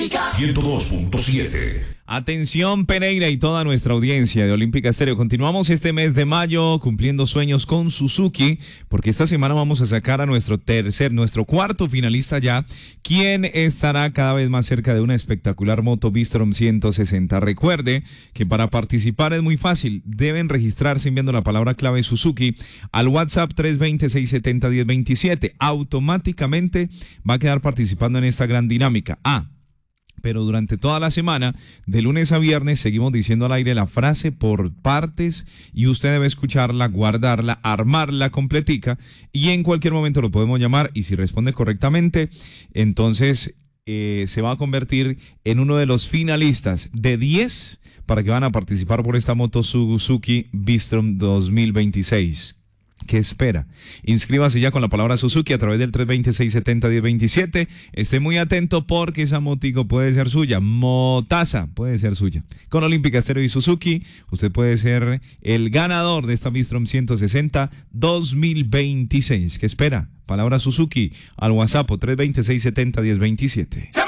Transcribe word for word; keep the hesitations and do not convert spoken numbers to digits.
ciento dos punto siete. Atención Pereira y toda nuestra audiencia de Olímpica Estéreo. Continuamos este mes de mayo cumpliendo sueños con Suzuki, porque esta semana vamos a sacar a nuestro tercer, nuestro cuarto finalista ya, quien estará cada vez más cerca de una espectacular moto Bistrom ciento sesenta. Recuerde que para participar es muy fácil, deben registrarse enviando la palabra clave Suzuki al WhatsApp tres dos cero, seis siete cero, uno cero dos siete. Automáticamente va a quedar participando en esta gran dinámica. Ah, pero durante toda la semana, de lunes a viernes, seguimos diciendo al aire la frase por partes y usted debe escucharla, guardarla, armarla completica y en cualquier momento lo podemos llamar y si responde correctamente, entonces eh, se va a convertir en uno de los finalistas de diez para que van a participar por esta moto Suzuki Bistrom dos mil veintiséis. ¿Qué espera? Inscríbase ya con la palabra Suzuki a través del tres dos cero, seis siete cero, uno cero dos siete. Esté muy atento porque esa motico puede ser suya. Motaza puede ser suya. Con Olímpica Estéreo y Suzuki, usted puede ser el ganador de esta Bistrom ciento sesenta dos mil veintiséis. ¿Qué espera? Palabra Suzuki al WhatsApp tres dos cero, seis siete cero, uno cero dos siete.